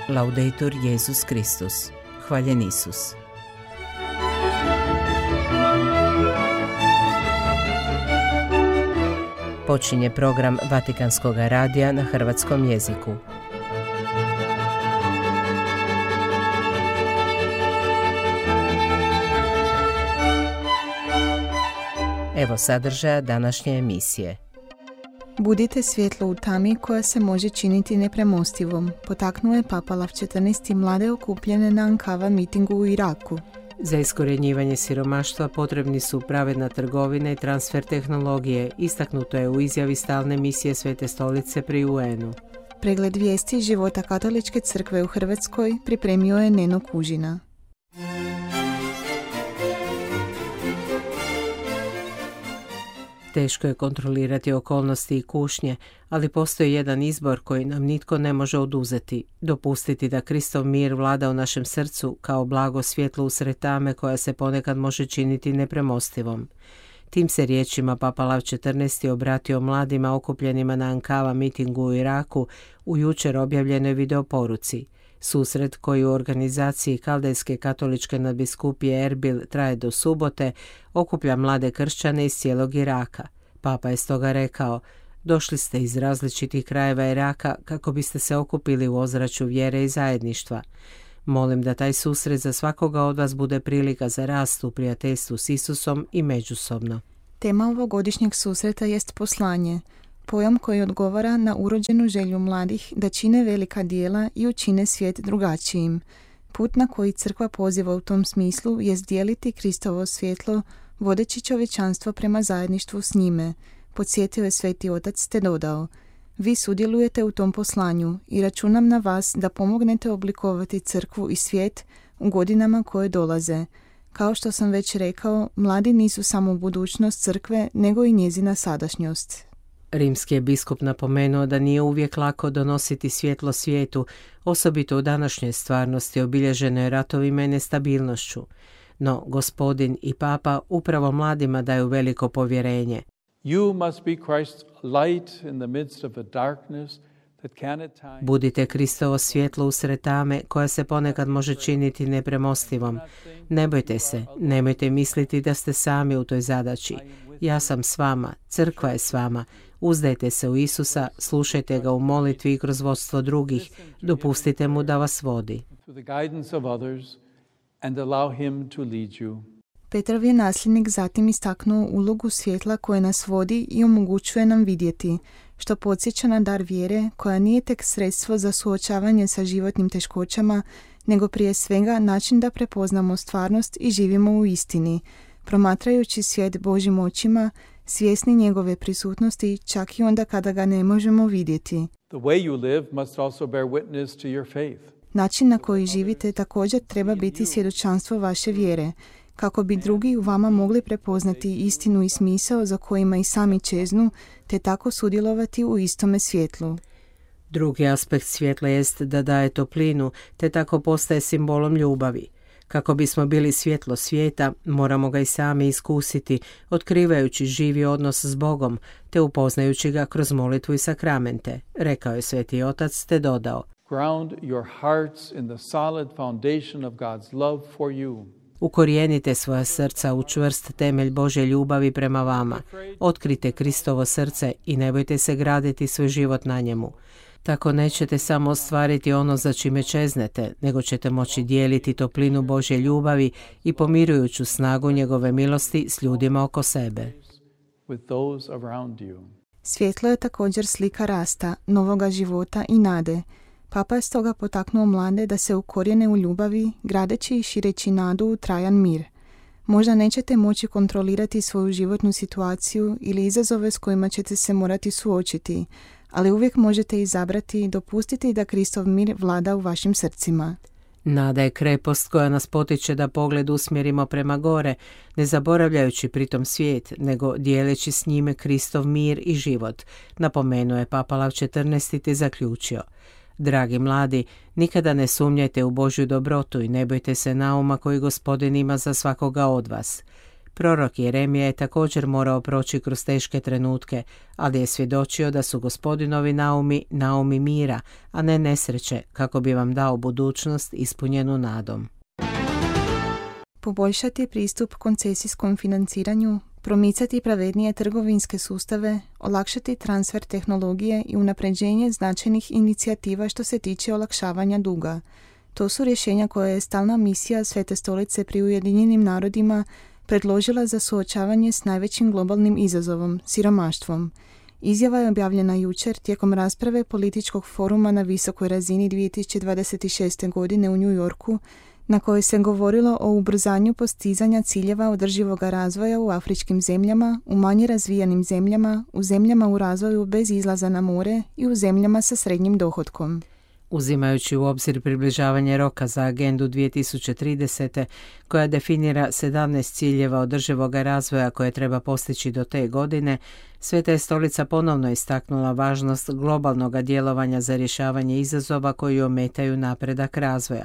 Laudetur Jesus Kristus. Hvaljen Isus. Počinje program Vatikanskog radija na hrvatskom jeziku. Evo sadržaja današnje emisije. Budite svjetlo u tami koja se može činiti nepremostivom, potaknuo je Papa Lav XIV mlade okupljene na Ankava mitingu u Iraku. Za iskorjenjivanje siromaštva potrebni su pravedna trgovina i transfer tehnologije, istaknuto je u izjavi stalne misije Svete stolice pri UN-u. Pregled vijesti života Katoličke crkve u Hrvatskoj pripremio je Neno Kužina. Teško je kontrolirati okolnosti i kušnje, ali postoji jedan izbor koji nam nitko ne može oduzeti. Dopustiti da Kristov mir vlada u našem srcu kao blago svjetlo usred tame koja se ponekad može činiti nepremostivom. Tim se riječima Papa Lav XIV obratio mladima okupljenima na Ankava mitingu u Iraku u jučer objavljenoj videoporuci. Susret koji u organizaciji Kaldejske katoličke nadbiskupije Erbil traje do subote okuplja mlade kršćane iz cijelog Iraka. Papa je stoga rekao: došli ste iz različitih krajeva Iraka kako biste se okupili u ozračju vjere i zajedništva. Molim da taj susret za svakoga od vas bude prilika za rast u prijateljstvu s Isusom i međusobno. Tema ovogodišnjeg susreta jest poslanje, pojam koji odgovara na urođenu želju mladih da čine velika djela i učine svijet drugačijim. Put na koji crkva poziva u tom smislu jest dijeliti Kristovo svjetlo, vodeći čovječanstvo prema zajedništvu s njime. Podsjetio je Sveti Otac te dodao: vi sudjelujete u tom poslanju i računam na vas da pomognete oblikovati crkvu i svijet u godinama koje dolaze. Kao što sam već rekao, mladi nisu samo budućnost crkve, nego i njezina sadašnjost. Rimski je biskup napomenuo da nije uvijek lako donositi svjetlo svijetu, osobito u današnjoj stvarnosti obilježenoj ratovima i nestabilnošću. No, Gospodin i Papa upravo mladima daju veliko povjerenje. Budite Kristovo svjetlo usred tame koja se ponekad može činiti nepremostivom. Ne bojte se, nemojte misliti da ste sami u toj zadaći. Ja sam s vama, crkva je s vama. Uzdajte se u Isusa, slušajte ga u molitvi i kroz vodstvo drugih, dopustite mu da vas vodi. Petrov je nasljednik zatim istaknuo ulogu svjetla koje nas vodi i omogućuje nam vidjeti, što podsjeća na dar vjere koja nije tek sredstvo za suočavanje sa životnim teškoćama, nego prije svega način da prepoznamo stvarnost i živimo u istini, promatrajući svijet Božjim očima, svjesni njegove prisutnosti čak i onda kada ga ne možemo vidjeti. Način na koji živite također treba biti svjedočanstvo vaše vjere, kako bi drugi u vama mogli prepoznati istinu i smisao za kojima i sami čeznu, te tako sudjelovati u istome svjetlu. Drugi aspekt svjetla jest da daje toplinu, te tako postaje simbolom ljubavi. Kako bismo bili svjetlo svijeta, moramo ga i sami iskusiti, otkrivajući živi odnos s Bogom, te upoznajući ga kroz molitvu i sakramente, rekao je Sveti Otac te dodao: ukorijenite svoja srca u čvrst temelj Božje ljubavi prema vama. Otkrite Kristovo srce i ne bojte se graditi svoj život na njemu. Tako nećete samo ostvariti ono za čime čeznete, nego ćete moći dijeliti toplinu Božje ljubavi i pomirujuću snagu njegove milosti s ljudima oko sebe. Svjetlo je također slika rasta, novoga života i nade. Papa je stoga potaknuo mlade da se ukorijene u ljubavi, gradeći i šireći nadu u trajan mir. Možda nećete moći kontrolirati svoju životnu situaciju ili izazove s kojima ćete se morati suočiti, ali uvijek možete izabrati i dopustiti da Kristov mir vlada u vašim srcima. Nada je krepost koja nas potiče da pogled usmjerimo prema gore, ne zaboravljajući pritom svijet, nego dijeleći s njime Kristov mir i život, napomenuo je Papa Lav XIV te zaključio: dragi mladi, nikada ne sumnjajte u Božju dobrotu i ne bojte se nauma koji Gospodin ima za svakoga od vas. Prorok Jeremija je također morao proći kroz teške trenutke, ali je svjedočio da su Gospodinovi naumi mira, a ne nesreće, kako bi vam dao budućnost ispunjenu nadom. Poboljšati pristup koncesijskom financiranju, promicati pravednije trgovinske sustave, olakšati transfer tehnologije i unapređenje značajnih inicijativa što se tiče olakšavanja duga. To su rješenja koje je stalna misija Svete stolice pri Ujedinjenim narodima predložila za suočavanje s najvećim globalnim izazovom, siromaštvom. Izjava je objavljena jučer tijekom rasprave političkog foruma na visokoj razini 2026. godine u New Yorku, na kojoj se govorilo o ubrzanju postizanja ciljeva održivog razvoja u afričkim zemljama, u manje razvijenim zemljama, u zemljama u razvoju bez izlaza na more i u zemljama sa srednjim dohotkom. Uzimajući u obzir približavanje roka za agendu 2030. koja definira 17 ciljeva održivog razvoja koje treba postići do te godine, Sveta je stolica ponovno istaknula važnost globalnog djelovanja za rješavanje izazova koji ometaju napredak razvoja.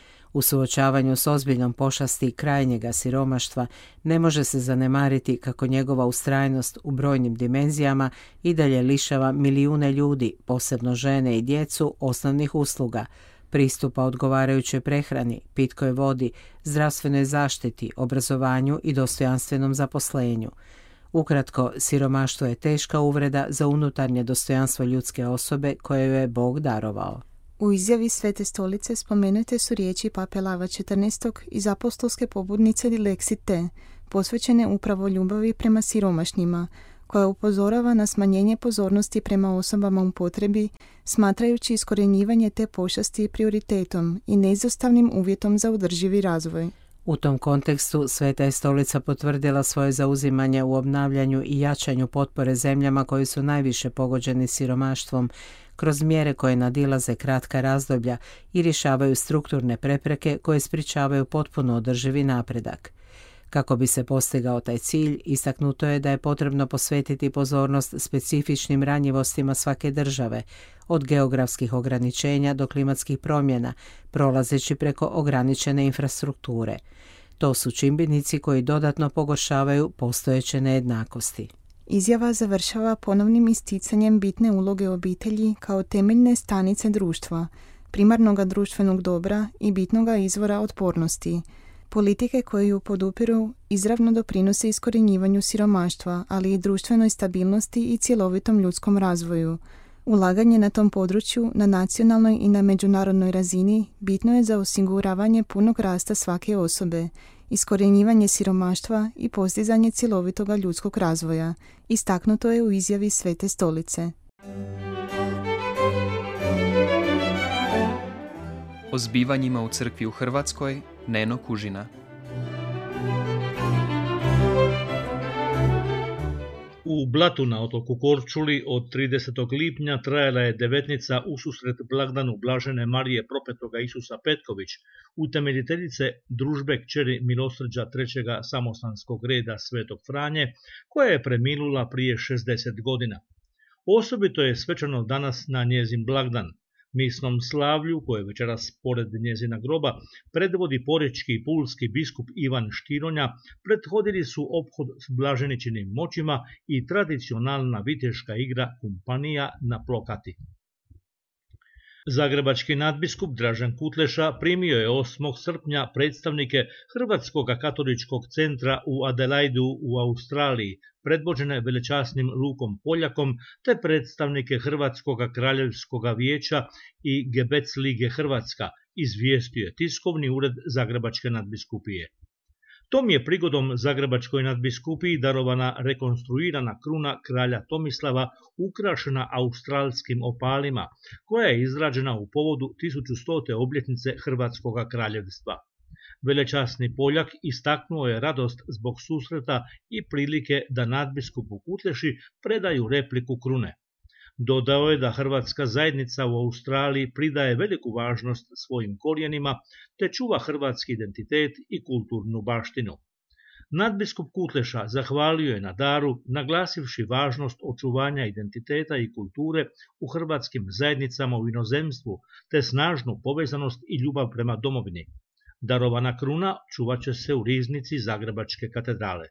U suočavanju s ozbiljnom pošasti krajnjega siromaštva ne može se zanemariti kako njegova ustrajnost u brojnim dimenzijama i dalje lišava milijune ljudi, posebno žene i djecu, osnovnih usluga, pristupa odgovarajućoj prehrani, pitkoj vodi, zdravstvenoj zaštiti, obrazovanju i dostojanstvenom zaposlenju. Ukratko, siromaštvo je teška uvreda za unutarnje dostojanstvo ljudske osobe koje joj je Bog darovao. U izjavi Svete stolice spomenute su riječi Pape Lava XIV iz apostolske pobudnice Dilexit Te, posvećene upravo ljubavi prema siromašnima, koja upozorava na smanjenje pozornosti prema osobama u potrebi, smatrajući iskorjenjivanje te pošasti prioritetom i neizostavnim uvjetom za održivi razvoj. U tom kontekstu Sveta je stolica potvrdila svoje zauzimanje u obnavljanju i jačanju potpore zemljama koji su najviše pogođeni siromaštvom, kroz mjere koje nadilaze kratka razdoblja i rješavaju strukturne prepreke koje sprječavaju potpuno održivi napredak. Kako bi se postigao taj cilj, istaknuto je da je potrebno posvetiti pozornost specifičnim ranjivostima svake države, od geografskih ograničenja do klimatskih promjena, prolazeći preko ograničene infrastrukture. To su čimbenici koji dodatno pogoršavaju postojeće nejednakosti. Izjava završava ponovnim isticanjem bitne uloge obitelji kao temeljne stanice društva, primarnog društvenog dobra i bitnog izvora otpornosti. Politike koje ju podupiru izravno doprinose iskorjenjivanju siromaštva, ali i društvenoj stabilnosti i cjelovitom ljudskom razvoju. Ulaganje na tom području na nacionalnoj i na međunarodnoj razini bitno je za osiguravanje punog rasta svake osobe, iskorjenjivanje siromaštva i postizanje cjelovitog ljudskog razvoja, istaknuto je u izjavi Svete stolice. O zbivanjima u crkvi u Hrvatskoj, Neno Kužina. U Blatu na otoku Korčuli od 30. lipnja trajala je devetnica ususret blagdanu Blažene Marije Propetoga Isusa Petković, utemeljiteljice družbe kćeri milosrđa trećega samostanskog reda Svetog Franje, koja je preminula prije 60 godina. Osobito je svečano danas na njezin blagdan. Misnom slavlju, koje večeras pored njezina groba predvodi porečki i pulski biskup Ivan Štironja, prethodili su ophod s blaženičinim moćima i tradicionalna viteška igra kumpanija na plokati. Zagrebački nadbiskup Dražen Kutleša primio je 8. srpnja predstavnike Hrvatskog katoličkog centra u Adelaidu u Australiji, predvođene velečasnim Lukom Poljakom, te predstavnike Hrvatskog kraljevskog vijeća i Gebec lige Hrvatska, izvijestio je tiskovni ured Zagrebačke nadbiskupije. Tom je prigodom Zagrebačkoj nadbiskupiji darovana rekonstruirana kruna kralja Tomislava ukrašena australskim opalima, koja je izrađena u povodu 1100. obljetnice Hrvatskog kraljevstva. Velečasni Poljak istaknuo je radost zbog susreta i prilike da nadbiskupu Kutleši predaju repliku krune. Dodao je da hrvatska zajednica u Australiji pridaje veliku važnost svojim korijenima te čuva hrvatski identitet i kulturnu baštinu. Nadbiskup Kutleša zahvalio je na daru, naglasivši važnost očuvanja identiteta i kulture u hrvatskim zajednicama u inozemstvu te snažnu povezanost i ljubav prema domovini. Darovana kruna čuvat će se u riznici Zagrebačke katedrale.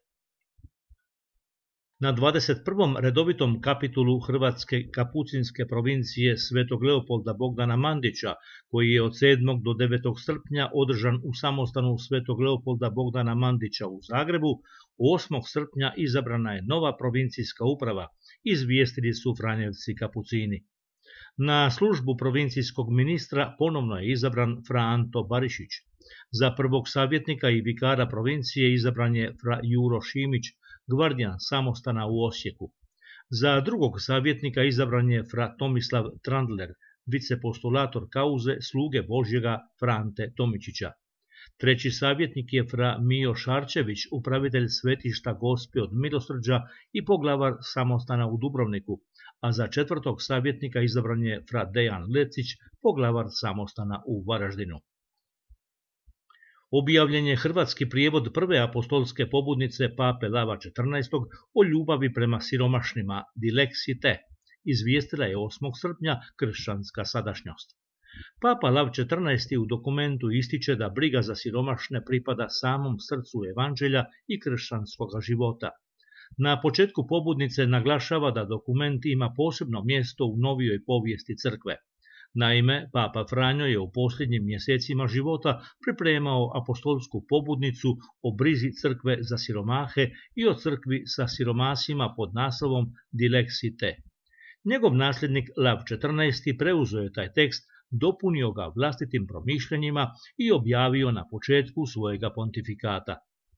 Na 21. redovitom kapitulu Hrvatske kapucinske provincije Svetog Leopolda Bogdana Mandića, koji je od 7. do 9. srpnja održan u samostanu Svetog Leopolda Bogdana Mandića u Zagrebu, 8. srpnja izabrana je nova provincijska uprava, izvijestili su Franjevci kapucini. Na službu provincijskog ministra ponovno je izabran fra Anto Barišić. Za prvog savjetnika i vikara provincije izabran je fra Juro Šimić, gvardijan samostana u Osijeku. Za drugog savjetnika izabran je fra Tomislav Trandler, vicepostulator kauze sluge Božjega Frante Tomičića. Treći savjetnik je fra Mijo Šarčević, upravitelj svetišta Gospe od Milosrđa i poglavar samostana u Dubrovniku, a za četvrtog savjetnika izabran je fra Dejan Lecić, poglavar samostana u Varaždinu. Objavljen je hrvatski prijevod prve apostolske pobudnice pape Lava XIV o ljubavi prema siromašnima, Dilexi Te, izvijestila je 8. srpnja Kršćanska sadašnjost. Papa Lav XIV u dokumentu ističe da briga za siromašne pripada samom srcu evanđelja i kršćanskog života. Na početku pobudnice naglašava da dokument ima posebno mjesto u novijoj povijesti crkve. Naime, Papa Franjo je u posljednjim mjesecima života pripremao apostolsku pobudnicu o brizi crkve za siromahe i o crkvi sa siromasima pod naslovom Dilexi Te. Njegov nasljednik Lav XIV preuzeo je taj tekst, dopunio ga vlastitim promišljanjima i objavio na početku svojega pontifikata.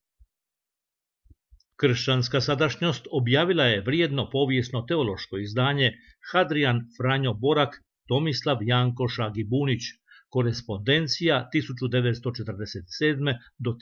Kršćanska sadašnjost objavila je vrijedno povijesno teološko izdanje Hadrian Franjo Borak, Tomislav Janko Šagibunić, korespondencija 1947. do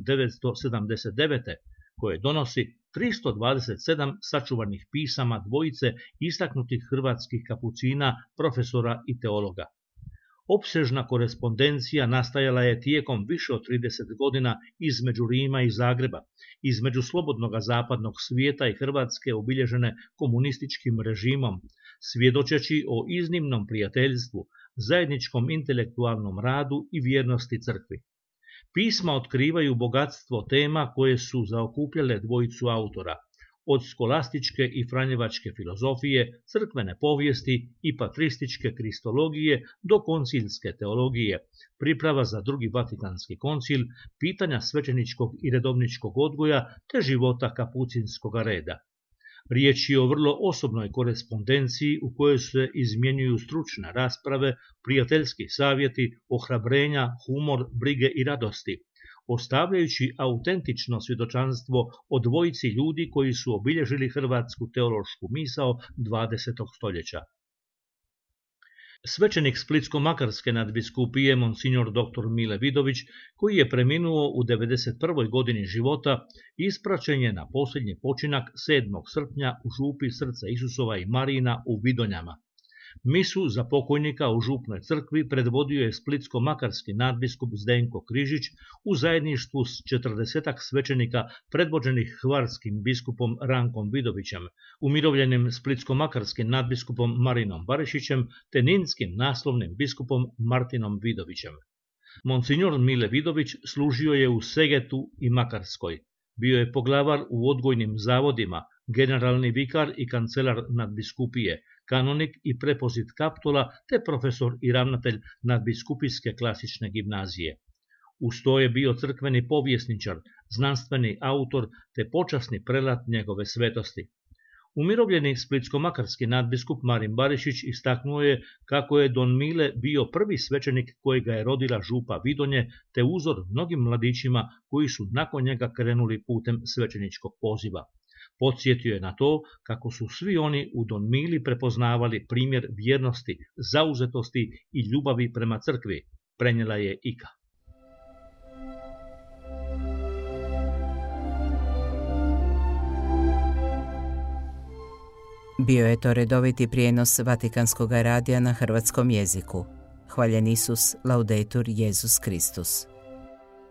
1979. koje donosi 327 sačuvanih pisama dvojice istaknutih hrvatskih kapucina, profesora i teologa. Opsežna korespondencija nastajala je tijekom više od 30 godina između Rima i Zagreba, između slobodnog zapadnog svijeta i Hrvatske obilježene komunističkim režimom, svjedočeći o iznimnom prijateljstvu, zajedničkom intelektualnom radu i vjernosti crkvi. Pisma otkrivaju bogatstvo tema koje su zaokupljale dvojicu autora, od skolastičke i franjevačke filozofije, crkvene povijesti i patrističke kristologije do koncilske teologije, priprava za drugi Vatikanski koncil, pitanja svećeničkog i redovničkog odgoja te života kapucinskog reda. Riječ je o vrlo osobnoj korespondenciji u kojoj se izmjenjuju stručne rasprave, prijateljski savjeti, ohrabrenja, humor, brige i radosti, ostavljajući autentično svjedočanstvo o dvojici ljudi koji su obilježili hrvatsku teološku misao 20. stoljeća. Svećenik Splitsko-makarske nadbiskupije Monsignor dr. Mile Vidović, koji je preminuo u 91. godini života, ispraćen je na posljednji počinak 7. srpnja u župi Srca Isusova i Marijina u Vidonjama. Misu za pokojnika u župnoj crkvi predvodio je splitsko-makarski nadbiskup Zdenko Križić u zajedništvu s 40 svećenika predvođenih hvarskim biskupom Rankom Vidovićem, umirovljenim splitsko-makarskim nadbiskupom Marinom Barišićem te ninskim naslovnim biskupom Martinom Vidovićem. Monsignor Mile Vidović služio je u Segetu i Makarskoj. Bio je poglavar u odgojnim zavodima, generalni vikar i kancelar nadbiskupije, kanonik i prepozit kaptula te profesor i ravnatelj nadbiskupijske klasične gimnazije. Uz to je bio crkveni povjesničar, znanstveni autor te počasni prelat njegove svetosti. Umirovljeni splitsko-makarski nadbiskup Marin Barišić istaknuo je kako je don Mile bio prvi svećenik kojega je rodila župa Vidonje te uzor mnogim mladićima koji su nakon njega krenuli putem svećeničkog poziva. Podsjetio je na to kako su svi oni u don Mili prepoznavali primjer vjernosti, zauzetosti i ljubavi prema crkvi, prenijela je Ika. Bio je to redoviti prijenos Vatikanskog radija na hrvatskom jeziku. Hvaljen Isus, laudetur Jesus Kristus.